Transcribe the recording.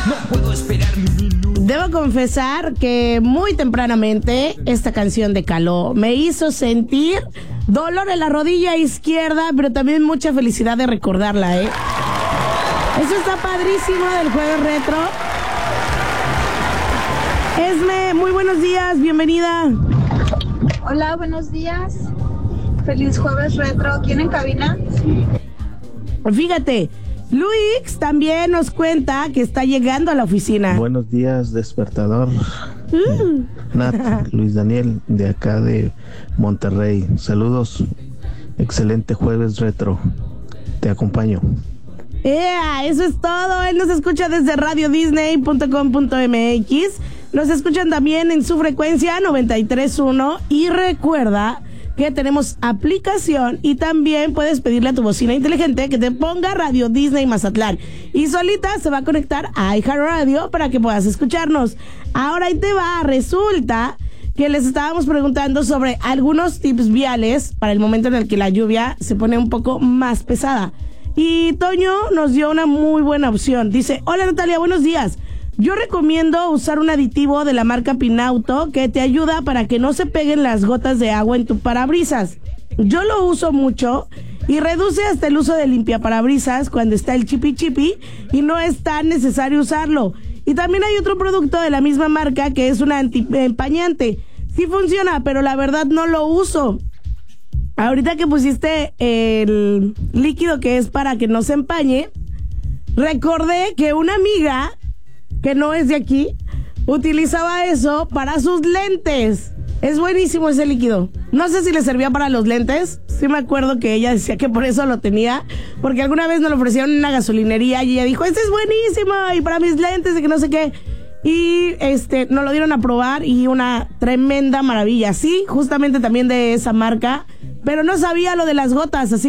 No puedo esperar ni un minuto. Debo confesar que muy tempranamente esta canción de Caló me hizo sentir dolor en la rodilla izquierda, pero también mucha felicidad de recordarla, ¿eh? Eso está padrísimo del Jueves Retro. Esme, muy buenos días, bienvenida. Hola, buenos días. Feliz Jueves Retro. ¿Quién en cabina? Fíjate, Luis también nos cuenta que está llegando a la oficina. Buenos días, despertador. Nat, Luis Daniel, de acá de Monterrey. Saludos. Excelente Jueves Retro. Te acompaño. Eso es todo. Él nos escucha desde radiodisney.com.mx. Nos escuchan también en su frecuencia 93.1. Y recuerda que tenemos aplicación y también puedes pedirle a tu bocina inteligente que te ponga Radio Disney Mazatlán. Y solita se va a conectar a iHeartRadio para que puedas escucharnos. Ahora ahí te va. Resulta que les estábamos preguntando sobre algunos tips viales para el momento en el que la lluvia se pone un poco más pesada. Y Toño nos dio una muy buena opción. Dice: hola Natalia, buenos días. Yo recomiendo usar un aditivo de la marca Pinauto que te ayuda para que no se peguen las gotas de agua en tu parabrisas. Yo lo uso mucho y reduce hasta el uso de limpiaparabrisas cuando está el chipi chipi y no es tan necesario usarlo. Y también hay otro producto de la misma marca que es un antiempañante. Sí funciona, pero la verdad no lo uso. Ahorita que pusiste el líquido que es para que no se empañe, recordé que una amiga que no es de aquí utilizaba eso para sus lentes. Es buenísimo ese líquido. No sé si le servía para los lentes. Sí me acuerdo que ella decía que por eso lo tenía, porque alguna vez nos lo ofrecieron en una gasolinería y ella dijo: este es buenísimo y para mis lentes y que no sé qué. Y nos lo dieron a probar y una tremenda maravilla. Sí, justamente también de esa marca, pero no sabía lo de las gotas, así